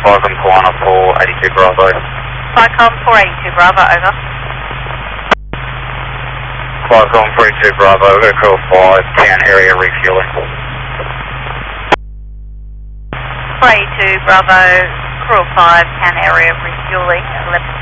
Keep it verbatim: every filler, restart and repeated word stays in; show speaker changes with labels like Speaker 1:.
Speaker 1: Falcon Piranha four eighty-two Bravo.
Speaker 2: Falcon four eighty-two Bravo, over.
Speaker 1: Falcon four eighty-two Bravo, Echo five, can area refueling.
Speaker 2: four eighty-two Bravo, Crew five, can area refueling, eleven